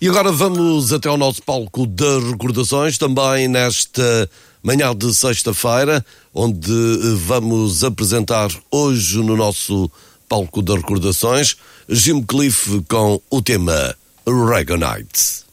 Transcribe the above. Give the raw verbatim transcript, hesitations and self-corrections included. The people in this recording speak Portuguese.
E agora vamos até ao nosso palco de recordações, também nesta manhã de sexta-feira, onde vamos apresentar hoje no nosso palco de recordações Jim Cliff com o tema Reggae Night.